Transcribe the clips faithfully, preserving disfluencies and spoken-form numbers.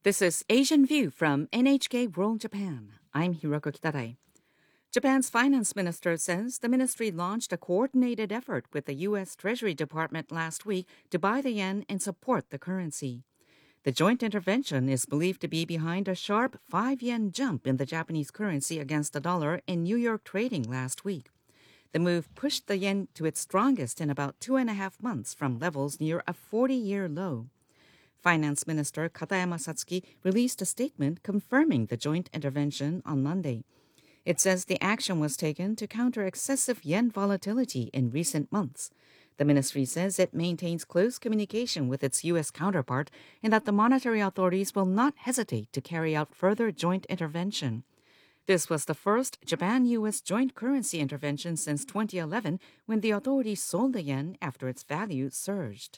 This is Asian View from N H K World Japan. I'm Hiroko Kitadai. Japan's finance minister says the ministry launched a coordinated effort with the U S Treasury Department last week to buy the yen and support the currency. The joint intervention is believed to be behind a sharp five yen jump in the Japanese currency against the dollar in New York trading last week. The move pushed the yen to its strongest in about two and a half months from levels near a forty-year low. Finance Minister Katayama Satsuki released a statement confirming the joint intervention on Monday. It says the action was taken to counter excessive yen volatility in recent months. The ministry says it maintains close communication with its U S counterpart and that the monetary authorities will not hesitate to carry out further joint intervention. This was the first Japan-U S joint currency intervention since twenty eleven, when the authorities sold the yen after its value surged.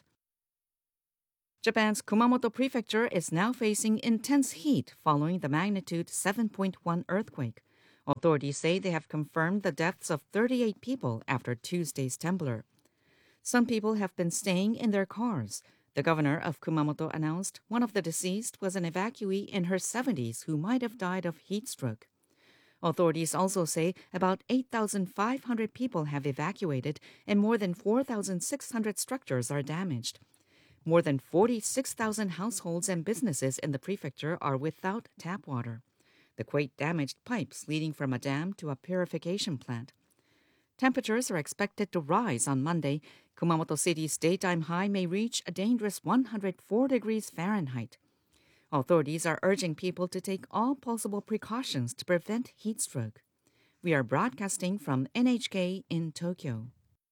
Japan's Kumamoto Prefecture is now facing intense heat following the magnitude seven point one earthquake. Authorities say they have confirmed the deaths of thirty-eight people after Tuesday's temblor. Some people have been staying in their cars. The governor of Kumamoto announced one of the deceased was an evacuee in her seventies who might have died of heat stroke. Authorities also say about eight thousand five hundred people have evacuated and more than four thousand six hundred structures are damaged. More than forty-six thousand households and businesses in the prefecture are without tap water. The quake damaged pipes leading from a dam to a purification plant. Temperatures are expected to rise on Monday. Kumamoto City's daytime high may reach a dangerous one hundred four degrees Fahrenheit. Authorities are urging people to take all possible precautions to prevent heat stroke. We are broadcasting from N H K in Tokyo.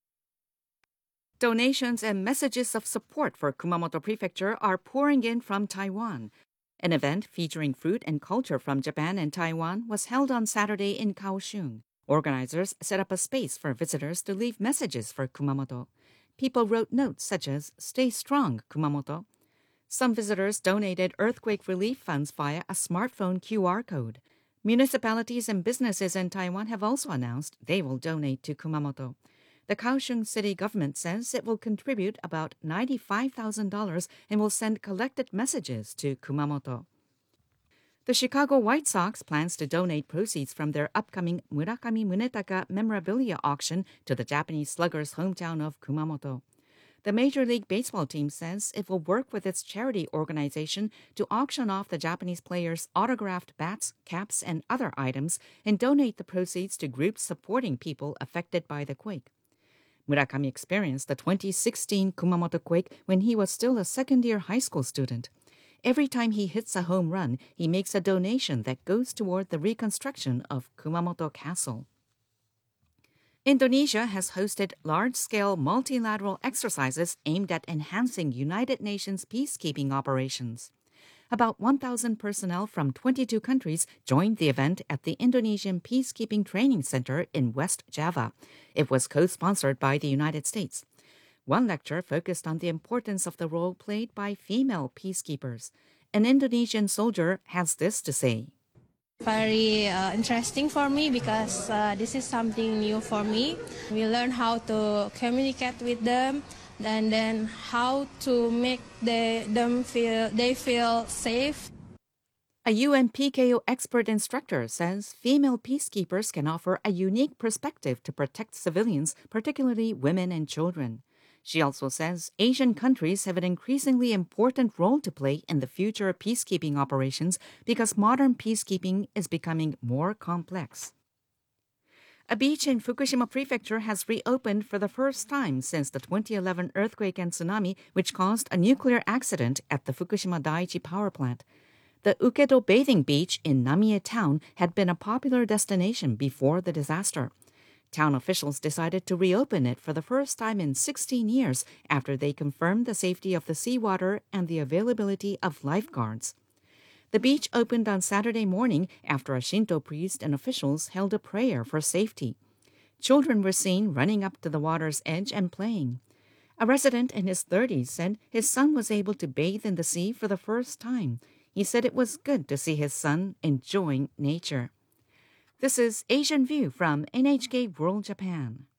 Donations and messages of support for Kumamoto Prefecture are pouring in from Taiwan. An event featuring fruit and culture from Japan and Taiwan was held on Saturday in Kaohsiung. Organizers set up a space for visitors to leave messages for Kumamoto. People wrote notes such as, "Stay strong, Kumamoto." Some visitors donated earthquake relief funds via a smartphone Q R code. Municipalities and businesses in Taiwan have also announced they will donate to Kumamoto. The Kaohsiung city government says it will contribute about ninety-five thousand dollars and will send collected messages to Kumamoto. The Chicago White Sox plans to donate proceeds from their upcoming Murakami Munetaka memorabilia auction to the Japanese slugger's hometown of Kumamoto. The Major League Baseball team says it will work with its charity organization to auction off the Japanese players' autographed bats, caps, and other items and donate the proceeds to groups supporting people affected by the quake. Murakami experienced the twenty sixteen Kumamoto quake when he was still a second-year high school student. Every time he hits a home run, he makes a donation that goes toward the reconstruction of Kumamoto Castle. Indonesia has hosted large-scale multilateral exercises aimed at enhancing United Nations peacekeeping operations. About one thousand personnel from twenty-two countries joined the event at the Indonesian Peacekeeping Training Center in West Java. It was co-sponsored by the United States. One lecture focused on the importance of the role played by female peacekeepers. An Indonesian soldier has this to say. Very uh, interesting for me because uh, this is something new for me. We learn how to communicate with them and then how to make the, them feel they feel safe. A U N P K O expert instructor says female peacekeepers can offer a unique perspective to protect civilians, particularly women and children. She also says Asian countries have an increasingly important role to play in the future peacekeeping operations because modern peacekeeping is becoming more complex. A beach in Fukushima Prefecture has reopened for the first time since the twenty eleven earthquake and tsunami, which caused a nuclear accident at the Fukushima Daiichi power plant. The Ukedo bathing beach in Namie town had been a popular destination before the disaster. Town officials decided to reopen it for the first time in sixteen years after they confirmed the safety of the seawater and the availability of lifeguards. The beach opened on Saturday morning after a Shinto priest and officials held a prayer for safety. Children were seen running up to the water's edge and playing. A resident in his thirties said his son was able to bathe in the sea for the first time. He said it was good to see his son enjoying nature. This is Asian View from N H K World Japan.